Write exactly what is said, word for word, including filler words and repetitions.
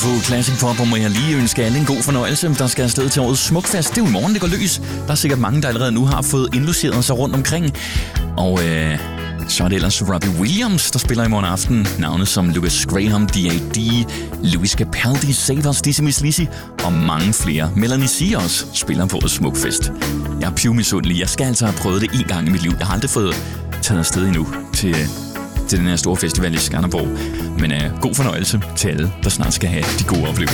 få Classic Pop, og må jeg lige ønske alle en god fornøjelse. Der skal afsted til årets Smukfest. Det er jo i morgen, det går løs. Der er sikkert mange, der allerede nu har fået indlogeret sig rundt omkring. Og øh, så er det ellers Robbie Williams, der spiller i morgen aften. Navne som Lucas Graham, D A D, Louis Capaldi, Savers, Dizzy Miss Lizzy og mange flere. Melanie C også spiller på årets Smukfest. Jeg er pivmisundelig. Jeg skal altså have prøvet det en gang i mit liv. Jeg har aldrig fået taget afsted endnu til... til den her store festival i Skanderborg. Men uh, god fornøjelse til alle, der snart skal have de gode oplevelser.